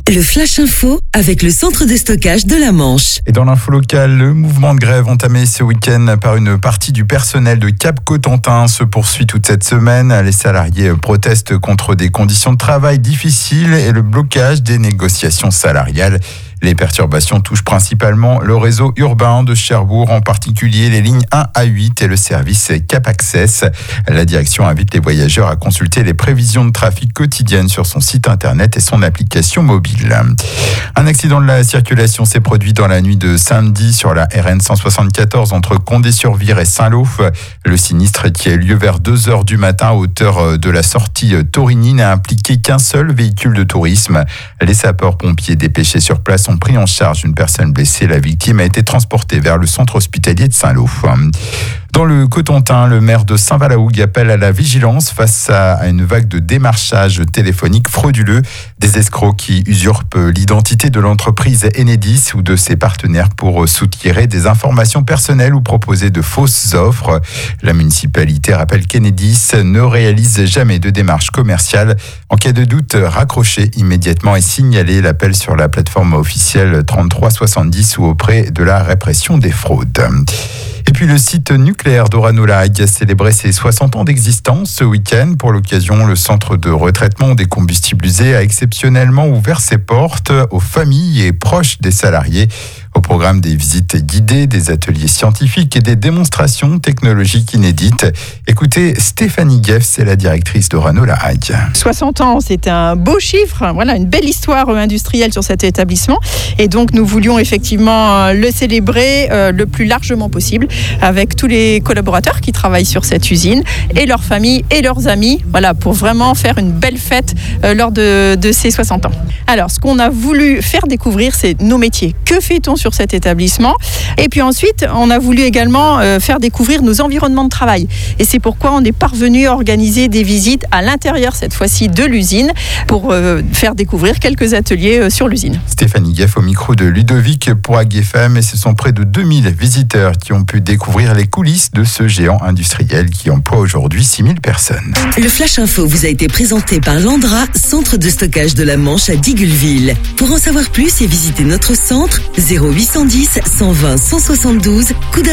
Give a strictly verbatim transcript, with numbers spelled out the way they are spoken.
Le Flash Info avec le centre de stockage de la Manche. Et dans l'info locale, le mouvement de grève entamé ce week-end par une partie du personnel de Cap Cotentin se poursuit toute cette semaine. Les salariés protestent contre des conditions de travail difficiles et le blocage des négociations salariales. Les perturbations touchent principalement le réseau urbain de Cherbourg, en particulier les lignes un à huit et le service Cap Access. La direction invite les voyageurs à consulter les prévisions de trafic quotidiennes sur son site internet et son application mobile. Un accident de la circulation s'est produit dans la nuit de samedi sur la R N cent soixante-quatorze entre Condé-sur-Vire et Saint-Lô. Le sinistre qui a eu lieu vers deux heures du matin à hauteur de la sortie Torigny n'a impliqué qu'un seul véhicule de tourisme. Les sapeurs-pompiers dépêchés sur place ont pris en charge une personne blessée. La victime a été transportée vers le centre hospitalier de Saint-Lô. Dans le Cotentin, le maire de Saint-Valahougue appelle à la vigilance face à une vague de démarchage téléphonique frauduleux. Des escrocs qui usurpent l'identité de l'entreprise Enedis ou de ses partenaires pour soutirer des informations personnelles ou proposer de fausses offres. La municipalité rappelle qu'Enedis ne réalise jamais de démarche commerciale. En cas de doute, raccrochez immédiatement et signalez l'appel sur la plateforme officielle trente-trois soixante-dix ou auprès de la répression des fraudes. Et puis le site nucléaire d'Orano-la-Hague a célébré ses soixante ans d'existence ce week-end. Pour l'occasion, le centre de retraitement des combustibles usés a exceptionnellement ouvert ses portes aux familles et proches des salariés. Au programme des visites guidées, des ateliers scientifiques et des démonstrations technologiques inédites. Écoutez, Stéphanie Gueff, c'est la directrice d'Orano-la-Hague. soixante ans, c'est un beau chiffre, voilà, une belle histoire industrielle sur cet établissement. Et donc nous voulions effectivement le célébrer euh, le plus largement possible avec tous les collaborateurs qui travaillent sur cette usine et leurs familles et leurs amis, voilà, pour vraiment faire une belle fête euh, lors de, de ces soixante ans. Alors, ce qu'on a voulu faire découvrir, c'est nos métiers. Que fait-on sur cet établissement? Et puis ensuite, on a voulu également euh, faire découvrir nos environnements de travail. Et c'est pourquoi on est parvenu à organiser des visites à l'intérieur, cette fois-ci, de l'usine, pour euh, faire découvrir quelques ateliers euh, sur l'usine. Stéphanie Gueff au micro de Ludovic pour A G F M, et ce sont près de deux mille visiteurs qui ont pu découvrir les coulisses de ce géant industriel qui emploie aujourd'hui six mille personnes. Le Flash Info vous a été présenté par Landra, centre de stockage de la Manche à Digulleville. Pour en savoir plus et visiter notre centre, zéro huit cent dix, cent vingt, cent soixante-douze, coup